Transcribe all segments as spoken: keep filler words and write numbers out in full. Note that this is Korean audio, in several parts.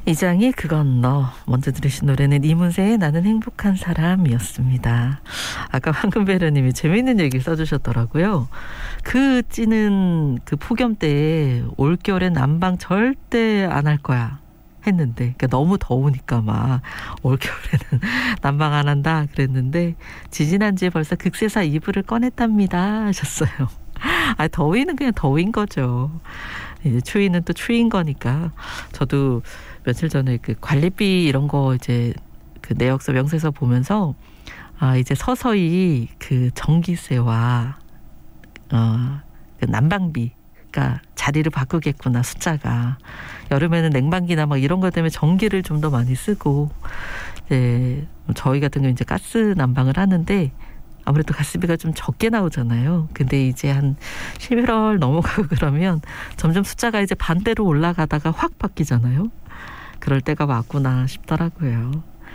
이장희 그건 너. 먼저 들으신 노래는 이문세의 나는 행복한 사람이었습니다. 아까 황금배려님이 재미있는 얘기 써주셨더라고요. 그 찌는 그 폭염 때에 올겨울에 난방 절대 안 할 거야 했는데, 그러니까 너무 더우니까 막 올겨울에는 난방 안 한다 그랬는데 지지난 지에 벌써 극세사 이불을 꺼냈답니다 하셨어요. 아, 더위는 그냥 더위인 거죠. 이제 추위는 또 추위인 거니까. 저도 며칠 전에 그 관리비 이런 거 이제 그 내역서 명세서 보면서 아, 이제 서서히 그 전기세와 어, 그 난방비가 자리를 바꾸겠구나, 숫자가. 여름에는 냉방기나 막 이런 것 때문에 전기를 좀 더 많이 쓰고, 이제 저희 같은 경우 이제 가스 난방을 하는데 아무래도 가스비가 좀 적게 나오잖아요. 근데 이제 한 십일월 넘어가고 그러면 점점 숫자가 이제 반대로 올라가다가 확 바뀌잖아요. 그럴 때가 왔구나 싶더라고요.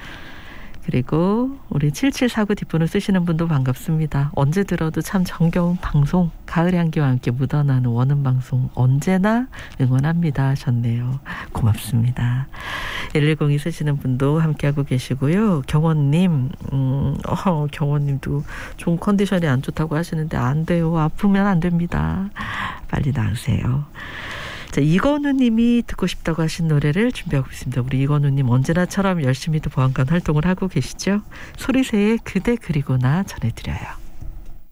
그리고 우리 칠칠사구 뒷분을 쓰시는 분도 반갑습니다. 언제 들어도 참 정겨운 방송, 가을의 향기와 함께 묻어나는 원음 방송 언제나 응원합니다 하셨네요. 고맙습니다. 일일공이 쓰시는 분도 함께하고 계시고요. 경원님, 음, 어, 경원님도 좀 컨디션이 안 좋다고 하시는데 안 돼요. 아프면 안 됩니다. 빨리 나으세요. 자, 이건우님이 듣고 싶다고 하신 노래를 준비하고 있습니다. 우리 이건우님 언제나처럼 열심히 또 보안관 활동을 하고 계시죠? 소리새의 그대 그리고 나 전해드려요.